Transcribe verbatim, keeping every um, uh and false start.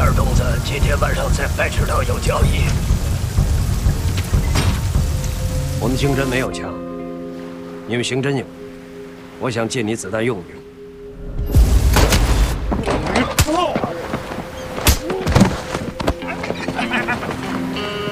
二东子今天晚上在白池道有交易。我们刑侦没有枪，你们刑侦有，我想借你子弹用一用。